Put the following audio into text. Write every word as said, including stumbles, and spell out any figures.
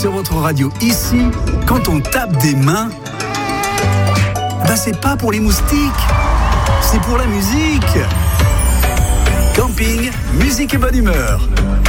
sur votre radio. Ici, quand on tape des mains, ben c'est pas pour les moustiques, c'est pour la musique. Camping, musique et bonne humeur.